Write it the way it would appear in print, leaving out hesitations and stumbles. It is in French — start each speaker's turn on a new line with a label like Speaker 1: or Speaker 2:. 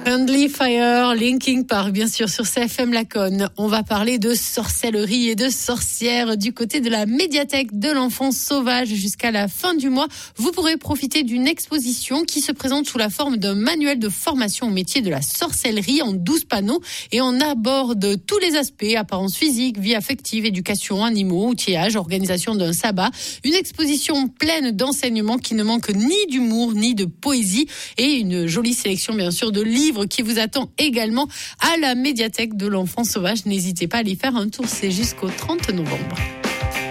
Speaker 1: Friendly Fire, Linkin Park, bien sûr, sur CFM Laconne. On va parler de sorcellerie et de sorcières du côté de la médiathèque de l'enfance sauvage jusqu'à la fin du mois. Vous pourrez profiter d'une exposition qui se présente sous la forme d'un manuel de formation au métier de la sorcellerie en 12 panneaux et on aborde tous les aspects, apparence physique, vie affective, éducation, animaux, outillage, organisation d'un sabbat. Une exposition pleine d'enseignements qui ne manque ni d'humour ni de poésie et une jolie sélection, bien sûr, de livres qui vous attend également à la médiathèque de l'enfant sauvage. N'hésitez pas à aller faire un tour, c'est jusqu'au 30 novembre.